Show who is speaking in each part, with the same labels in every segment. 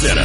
Speaker 1: Center.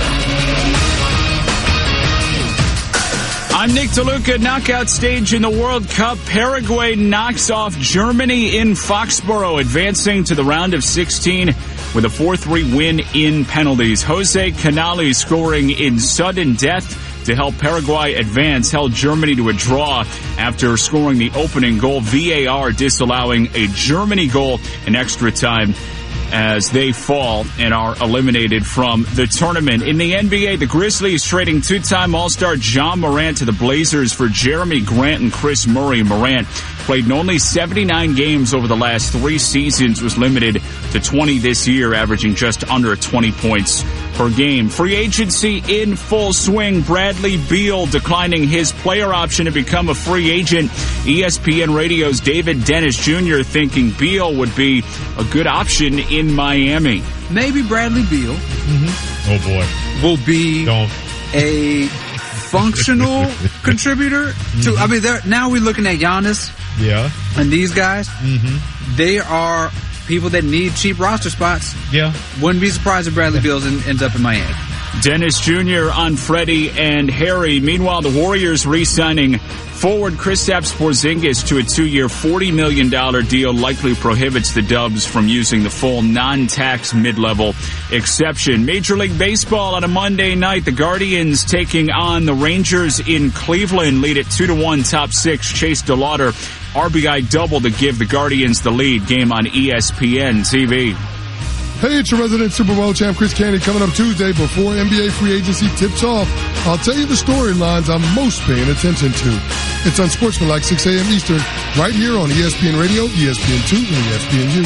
Speaker 2: I'm Nick DeLuca. Knockout stage in the World Cup. Paraguay knocks off Germany in Foxborough, advancing to the round of 16 with a 4-3 win in penalties. Jose Canales scoring in sudden death to help Paraguay advance, held Germany to a draw after scoring the opening goal. VAR disallowing a Germany goal in extra time as they fall and are eliminated from the tournament. In the NBA, the Grizzlies trading two-time All-Star Ja Morant to the Blazers for Jeremy Grant and Chris Murray. Morant played in only 79 games over the last 3 seasons, was limited to 20 this year, averaging just under 20 points per game. Free agency in full swing. Bradley Beal declining his player option to become a free agent. ESPN Radio's David Dennis Jr. thinking Beal would be a good option in Miami.
Speaker 3: Maybe Bradley Beal
Speaker 4: Oh, boy.
Speaker 3: will be a functional contributor to, I mean, now we're looking at Giannis and these guys. They are people that need cheap roster spots. Wouldn't be surprised if Bradley Beal ends up in Miami.
Speaker 2: Dennis Jr. on Freddie and Harry. Meanwhile, the Warriors re-signing forward Kristaps Porzingis to a 2-year, $40 million deal likely prohibits the Dubs from using the full non-tax mid-level exception. Major League Baseball on a Monday night. The Guardians taking on the Rangers in Cleveland. Lead at 2-1, top 6. Chase DeLauder, RBI double to give the Guardians the lead. Game on ESPN TV.
Speaker 5: Hey, it's your resident Super Bowl champ, Chris Candy, coming up Tuesday before NBA free agency tips off. I'll tell you the storylines I'm most paying attention to. It's on Sportsmanlike, 6 a.m. Eastern, right here on ESPN Radio, ESPN2, and ESPNU.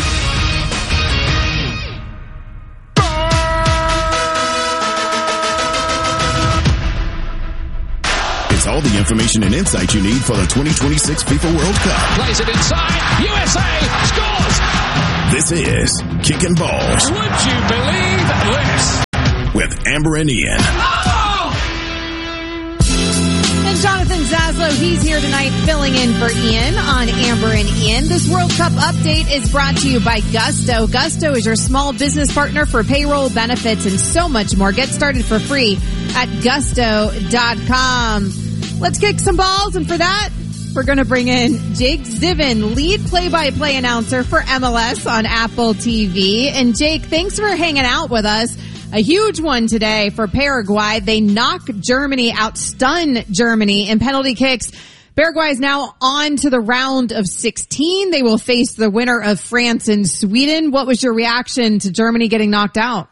Speaker 1: It's all the information and insight you need for the 2026 FIFA World Cup.
Speaker 6: Plays it inside. USA scores!
Speaker 1: This is Kicking Balls.
Speaker 6: Would you believe this?
Speaker 1: With Amber and Ian.
Speaker 6: Oh!
Speaker 7: And Jonathan Zaslow, he's here tonight filling in for Ian on Amber and Ian. This World Cup update is brought to you by Gusto. Gusto is your small business partner for payroll, benefits, and so much more. Get started for free at gusto.com. Let's kick some balls, and for that, we're going to bring in Jake Ziven, lead play-by-play announcer for MLS on Apple TV. And Jake, thanks for hanging out with us. A huge one today for Paraguay. They knock Germany out, stun Germany in penalty kicks. Paraguay is now on to the round of 16. They will face the winner of France and Sweden. What was your reaction to Germany getting knocked out?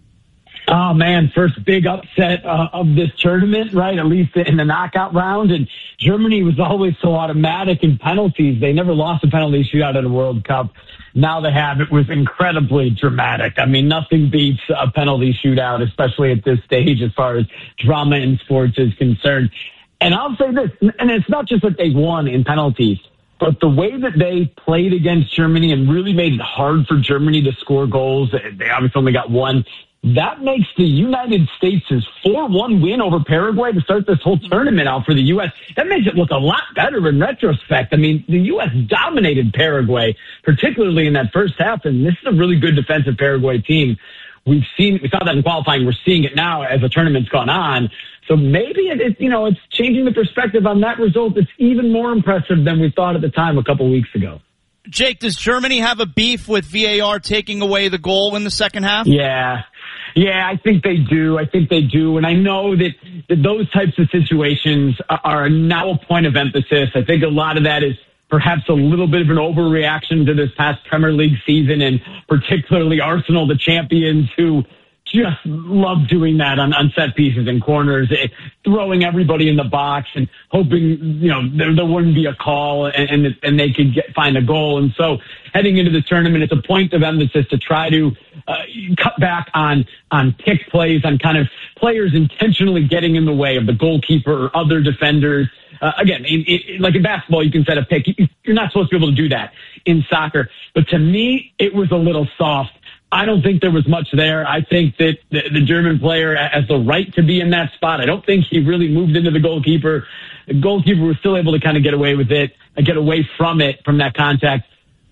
Speaker 8: Oh, man, first big upset of this tournament, right, at least in the knockout round. And Germany was always so automatic in penalties. They never lost a penalty shootout at a World Cup. Now they have. It was incredibly dramatic. I mean, nothing beats a penalty shootout, especially at this stage as far as drama in sports is concerned. And I'll say this, and it's not just that they won in penalties, but the way that they played against Germany and really made it hard for Germany to score goals, they obviously only got one. That makes the United States' 4-1 win over Paraguay to start this whole tournament out for the U.S. That makes it look a lot better in retrospect. I mean, the U.S. dominated Paraguay, particularly in that first half, and this is a really good defensive Paraguay team. We saw that in qualifying. We're seeing it now as the tournament's gone on. So maybe it's changing the perspective on that result. It's even more impressive than we thought at the time a couple weeks ago.
Speaker 9: Jake, does Germany have a beef with VAR taking away the goal in the second half?
Speaker 8: Yeah, I think they do. And I know that those types of situations are now a point of emphasis. I think a lot of that is perhaps a little bit of an overreaction to this past Premier League season, and particularly Arsenal, the champions, who just love doing that on set pieces and corners, throwing everybody in the box and hoping, there wouldn't be a call and they could find a goal. And so heading into the tournament, it's a point of emphasis to try to cut back on pick plays, on kind of players intentionally getting in the way of the goalkeeper or other defenders. Again, like in basketball, you can set a pick. You're not supposed to be able to do that in soccer. But to me, it was a little soft. I don't think there was much there. I think that the German player has the right to be in that spot. I don't think he really moved into the goalkeeper. The goalkeeper was still able to kind of get away with it, get away from it, from that contact.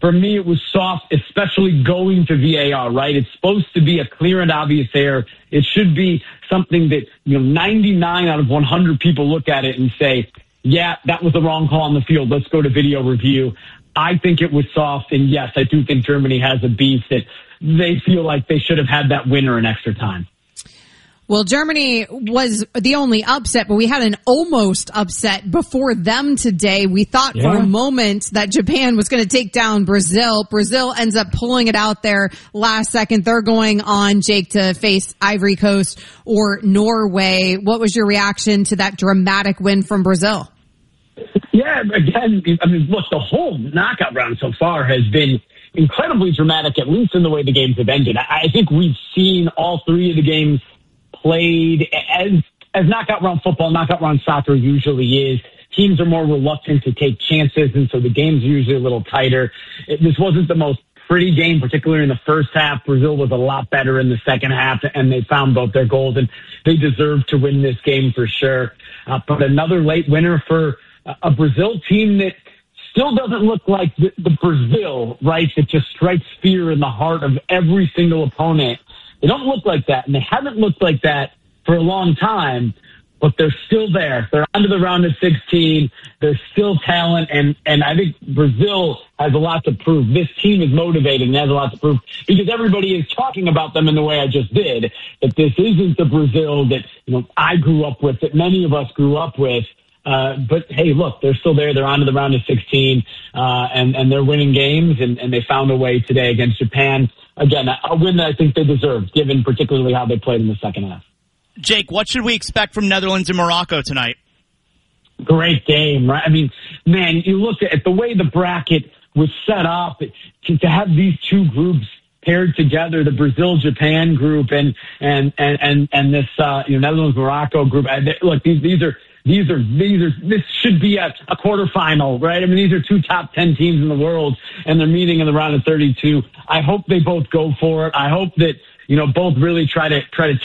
Speaker 8: For me, it was soft, especially going to VAR, right? It's supposed to be a clear and obvious error. It should be something that, 99 out of 100 people look at it and say, yeah, that was the wrong call on the field. Let's go to video review. I think it was soft, and yes, I do think Germany has a beef that they feel like they should have had that winner in extra time.
Speaker 7: Well, Germany was the only upset, but we had an almost upset before them today. We thought for a moment that Japan was going to take down Brazil. Brazil ends up pulling it out there last second. They're going on, Jake, to face Ivory Coast or Norway. What was your reaction to that dramatic win from Brazil?
Speaker 8: Yeah, again, look, the whole knockout round so far has been incredibly dramatic, at least in the way the games have ended. I think we've seen all three of the games played as knockout round football, knockout round soccer usually is. Teams are more reluctant to take chances, and so the games are usually a little tighter. This wasn't the most pretty game, particularly in the first half. Brazil was a lot better in the second half, and they found both their goals, and they deserved to win this game for sure. But another late winner for a Brazil team that still doesn't look like the Brazil, right, that just strikes fear in the heart of every single opponent. They don't look like that, and they haven't looked like that for a long time, but they're still there. They're on to the round of 16. There's still talent, and I think Brazil has a lot to prove. This team is motivated and has a lot to prove because everybody is talking about them in the way I just did, that this isn't the Brazil that I grew up with, that many of us grew up with. But hey, look, they're still there. They're on to the round of 16, and they're winning games, and they found a way today against Japan. Again, a win that I think they deserved, given particularly how they played in the second half.
Speaker 9: Jake, what should we expect from Netherlands and Morocco tonight?
Speaker 8: Great game, right? I mean, man, you look at the way the bracket was set up, to have these two groups paired together, the Brazil-Japan group and this Netherlands-Morocco group. Look, this should be a quarterfinal, right? I mean, these are two top 10 teams in the world, and they're meeting in the round of 32. I hope they both go for it. I hope that both really try to